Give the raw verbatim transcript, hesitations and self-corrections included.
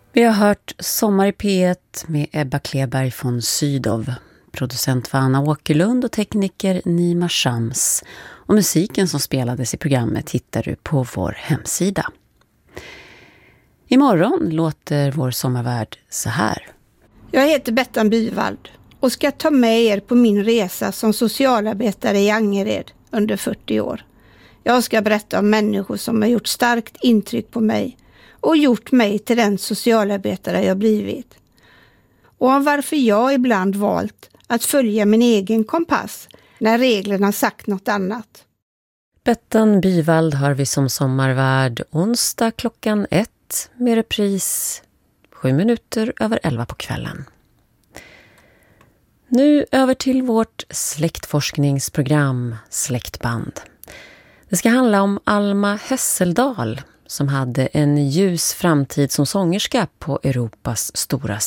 Vi har hört Sommar i P ett med Ebba Kleberg från Sydow. Producent var Anna Åkerlund och tekniker Nima Shams. Och musiken som spelades i programmet hittar du på vår hemsida. Imorgon låter vår sommarvärd så här. Jag heter Bettan Byvald och ska ta med er på min resa som socialarbetare i Angered under fyrtio år. Jag ska berätta om människor som har gjort starkt intryck på mig och gjort mig till den socialarbetare jag blivit. Och om varför jag ibland valt att följa min egen kompass när reglerna sagt något annat. Bettan Byvald har vi som sommarvärd onsdag klockan ett med repris sju minuter över elva på kvällen. Nu över till vårt släktforskningsprogram Släktband. Det ska handla om Alma Hesseldal som hade en ljus framtid som sångerska på Europas stora